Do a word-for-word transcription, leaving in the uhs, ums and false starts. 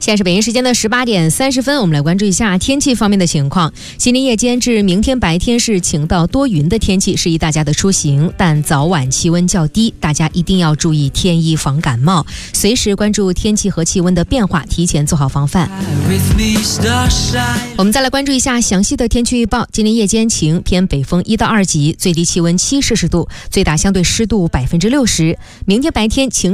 现在是北京时间的十八点三十分，我们来关注一下天气方面的情况。今天夜间至明天白天是晴到多云的天气，适宜大家的出行，但早晚气温较低，大家一定要注意添衣防感冒，随时关注天气和气温的变化，提前做好防范。我们再来关注一下详细的天气预报。今天夜间晴，偏北风一到二级，最低气温七摄氏度，最大相对湿度百分之六十。明天白天晴。